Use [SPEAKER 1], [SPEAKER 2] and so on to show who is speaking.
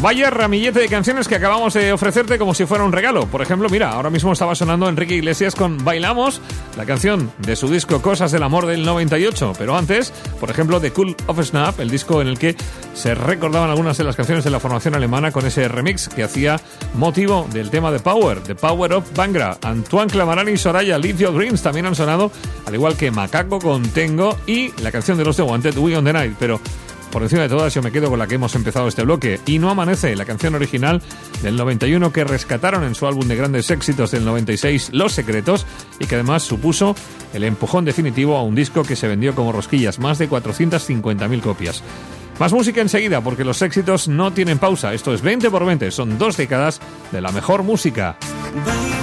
[SPEAKER 1] Vaya ramillete de canciones que acabamos de ofrecerte como si fuera un regalo. Por ejemplo, mira, ahora mismo estaba sonando Enrique Iglesias con Bailamos, la canción de su disco Cosas del Amor del 98. Pero antes, por ejemplo, The Cool of Snap, el disco en el que se recordaban algunas de las canciones de la formación alemana con ese remix que hacía motivo del tema de Power, The Power of Bangra. Antoine Clamaran y Soraya, Live Your Dreams, también han sonado, al igual que Macaco con Tengo y la canción de los The Wanted, We on the Night. Pero por encima de todas yo me quedo con la que hemos empezado este bloque, Y no amanece, la canción original del 91 que rescataron en su álbum de grandes éxitos del 96, Los Secretos, y que además supuso el empujón definitivo a un disco que se vendió como rosquillas, más de 450.000 copias. Más música enseguida, porque los éxitos no tienen pausa. Esto es 20 por 20, son 2 décadas de la mejor música.